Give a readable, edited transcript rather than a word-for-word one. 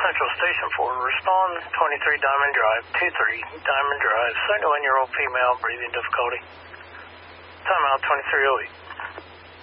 Central Station for respond 23 Diamond Drive, 23 Diamond Drive, 71-year-old female, breathing difficulty. Timeout 2308.